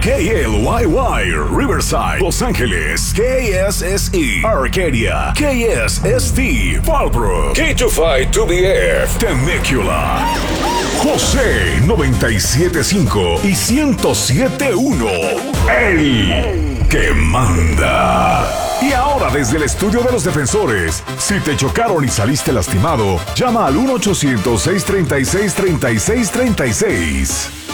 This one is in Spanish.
KLYY, Riverside, Los Ángeles, KSSE, Arcadia, KSST, Fallbrook, K252BF, Temecula, José 97.5 y 107.1, el que manda. Y ahora desde el estudio de los defensores, si te chocaron y saliste lastimado, llama al 1-800-636-3636.